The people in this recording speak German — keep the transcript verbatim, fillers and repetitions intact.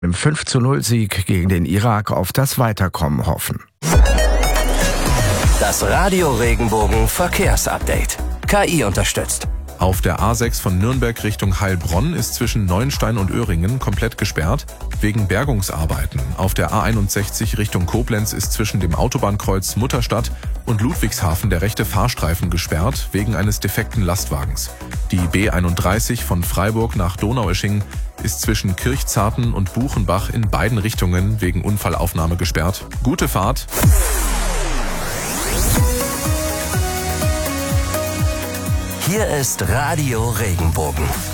Im fünf zu null Sieg gegen den Irak auf das Weiterkommen hoffen. Das Radio Regenbogen Verkehrsupdate. K I unterstützt. Auf der A sechs von Nürnberg Richtung Heilbronn ist zwischen Neuenstein und Öhringen komplett gesperrt wegen Bergungsarbeiten. Auf der A einundsechzig Richtung Koblenz ist zwischen dem Autobahnkreuz Mutterstadt und Ludwigshafen der rechte Fahrstreifen gesperrt wegen eines defekten Lastwagens. Die B einunddreißig von Freiburg nach Donaueschingen ist zwischen Kirchzarten und Buchenbach in beiden Richtungen wegen Unfallaufnahme gesperrt. Gute Fahrt! Hier ist Radio Regenbogen.